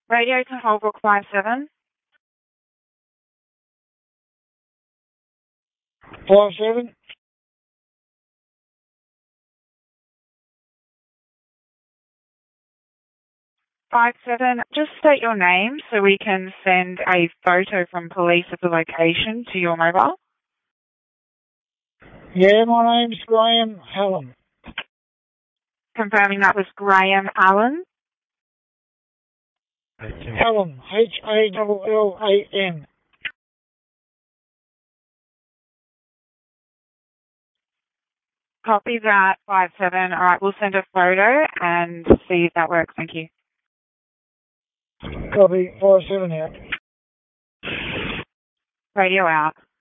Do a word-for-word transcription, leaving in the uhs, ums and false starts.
Radio to Holbrook five seven. Five seven. Five seven. Just state your name so we can send a photo from police of the location to your mobile. Yeah, my name's Graham Allen. Confirming that was Graham Allen. Allen, H A L L A N. Copy that, five seven. All right, we'll send a photo and see if that works. Thank you. Copy, five seven out. Radio out.